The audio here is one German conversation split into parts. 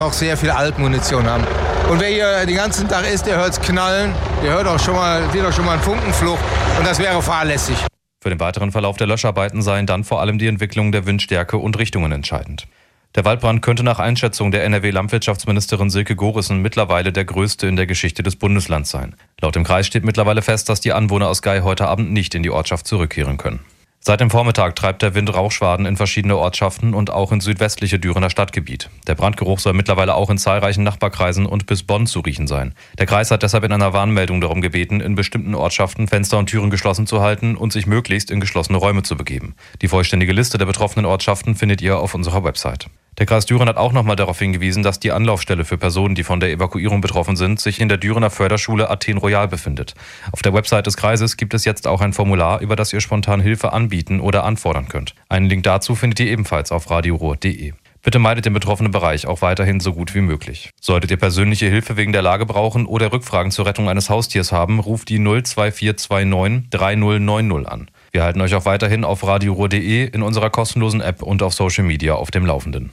auch sehr viel Altmunition haben. Und wer hier den ganzen Tag ist, der hört es knallen, der sieht auch schon mal einen Funkenflug und das wäre fahrlässig. Für den weiteren Verlauf der Löscharbeiten seien dann vor allem die Entwicklung der Windstärke und Richtungen entscheidend. Der Waldbrand könnte nach Einschätzung der NRW-Landwirtschaftsministerin Silke Gorissen mittlerweile der größte in der Geschichte des Bundeslands sein. Laut dem Kreis steht mittlerweile fest, dass die Anwohner aus Gei heute Abend nicht in die Ortschaft zurückkehren können. Seit dem Vormittag treibt der Wind Rauchschwaden in verschiedene Ortschaften und auch ins südwestliche Dürener Stadtgebiet. Der Brandgeruch soll mittlerweile auch in zahlreichen Nachbarkreisen und bis Bonn zu riechen sein. Der Kreis hat deshalb in einer Warnmeldung darum gebeten, in bestimmten Ortschaften Fenster und Türen geschlossen zu halten und sich möglichst in geschlossene Räume zu begeben. Die vollständige Liste der betroffenen Ortschaften findet ihr auf unserer Website. Der Kreis Düren hat auch nochmal darauf hingewiesen, dass die Anlaufstelle für Personen, die von der Evakuierung betroffen sind, sich in der Dürener Förderschule Athen Royal befindet. Auf der Website des Kreises gibt es jetzt auch ein Formular, über das ihr spontan Hilfe anbieten oder anfordern könnt. Einen Link dazu findet ihr ebenfalls auf radioruhr.de. Bitte meidet den betroffenen Bereich auch weiterhin so gut wie möglich. Solltet ihr persönliche Hilfe wegen der Lage brauchen oder Rückfragen zur Rettung eines Haustiers haben, ruft die 02429 3090 an. Wir halten euch auch weiterhin auf radioruhr.de, in unserer kostenlosen App und auf Social Media auf dem Laufenden.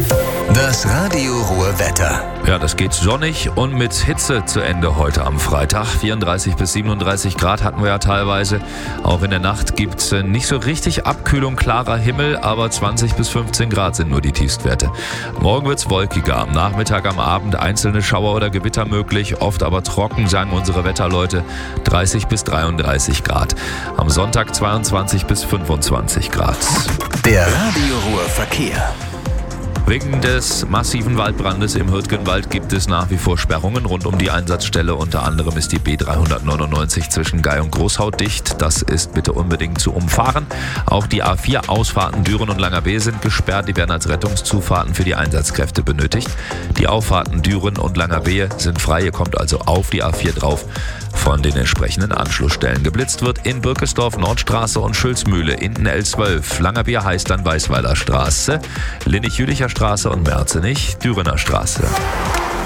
Das Radio Ruhr Wetter. Ja, das geht sonnig und mit Hitze zu Ende heute am Freitag. 34 bis 37 Grad hatten wir ja teilweise. Auch in der Nacht gibt es nicht so richtig Abkühlung, klarer Himmel, aber 20 bis 15 Grad sind nur die Tiefstwerte. Morgen wird es wolkiger. Am Nachmittag, am Abend einzelne Schauer oder Gewitter möglich, oft aber trocken, sagen unsere Wetterleute. 30 bis 33 Grad. Am Sonntag 22 bis 25 Grad. Der Radio Ruhr Verkehr. Wegen des massiven Waldbrandes im Hürtgenwald gibt es nach wie vor Sperrungen rund um die Einsatzstelle. Unter anderem ist die B399 zwischen Gei und Großhaut dicht. Das ist bitte unbedingt zu umfahren. Auch die A4-Ausfahrten Düren und Langerwehe sind gesperrt. Die werden als Rettungszufahrten für die Einsatzkräfte benötigt. Die Auffahrten Düren und Langerwehe sind frei. Ihr kommt also auf die A4 drauf von den entsprechenden Anschlussstellen. Geblitzt wird in Birkesdorf, Nordstraße und Schülzmühle, in L12. Langerwehe heißt dann Weißweiler Straße, Linnich-Jülicher Straße und Merzenich, Dürener Straße.